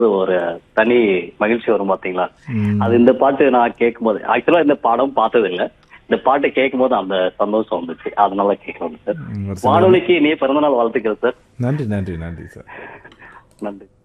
ஒரு தனி மகிழ்ச்சி வரும் பாத்தீங்களா. அது இந்த பாட்டு நான் கேட்கும் போது ஆக்சுவலா இந்த படம் பார்த்தது இல்ல, இந்த பாட்டு கேட்கும் போது அந்த சந்தோஷம் வந்துச்சு, அதனால கேட்கணும் சார். வானொலிக்கு நீ பிறந்தநாள் வாழ்த்துக்கள் சார். நன்றி நன்றி நன்றி சார். நன்றி.